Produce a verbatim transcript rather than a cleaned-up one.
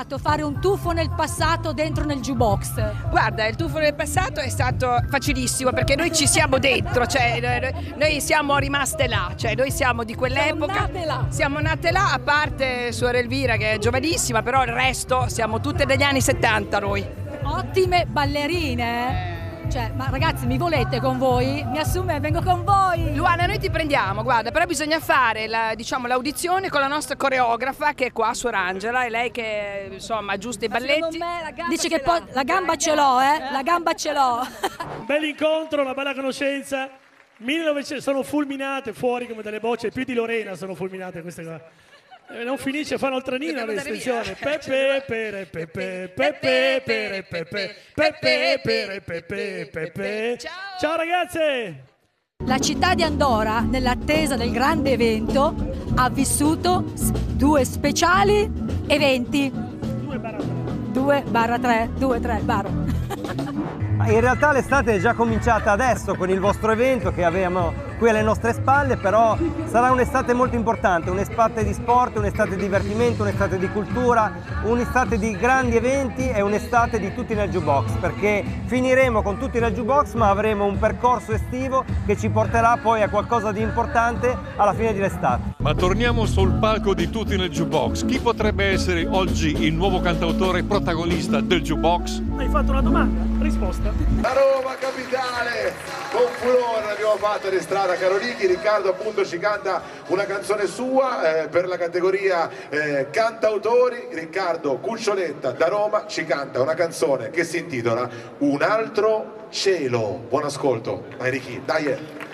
stato fare un tuffo nel passato dentro nel jukebox? Guarda, il tuffo nel passato è stato facilissimo perché noi ci siamo dentro, cioè noi siamo rimaste là, cioè noi siamo di quell'epoca. Siamo nate là. Siamo nate là, a parte suora Elvira che è giovanissima, però il resto siamo tutte degli anni settanta noi. Ottime ballerine, eh? Cioè, ma ragazzi, mi volete con voi? Mi assume, vengo con voi. Luana, noi ti prendiamo, guarda, però bisogna fare la, diciamo, l'audizione con la nostra coreografa che è qua, Suor Angela, è lei che insomma aggiusta i balletti. Dice che poi la gamba ce l'ho, eh? La gamba ce l'ho. Un bel incontro, una bella conoscenza. millenovecento sono fulminate fuori come delle bocce, più di Lorena sono fulminate queste qua. Non finisce, fanno il tranino l'estensione. Pepe pere pepe pepe pere pepe pepe pere pepe pepe. Ciao ragazze! La città di Andora, nell'attesa del grande evento, ha vissuto due speciali eventi. due barra tre, due tre barra. In realtà l'estate è già cominciata adesso con il vostro evento che abbiamo qui alle nostre spalle, però sarà un'estate molto importante, un'estate di sport, un'estate di divertimento, un'estate di cultura, un'estate di grandi eventi e un'estate di tutti nel jukebox, perché finiremo con tutti nel jukebox ma avremo un percorso estivo che ci porterà poi a qualcosa di importante alla fine dell'estate. Ma torniamo sul palco di tutti nel jukebox. Chi potrebbe essere oggi il nuovo cantautore protagonista del jukebox? Hai fatto una domanda? Risposta. La Roma capitale, con furore abbiamo fatto l'Estrada Carolichi. Riccardo appunto ci canta una canzone sua eh, per la categoria eh, cantautori. Riccardo Cuccioletta da Roma ci canta una canzone che si intitola Un altro cielo. Buon ascolto, Enrichi, dai!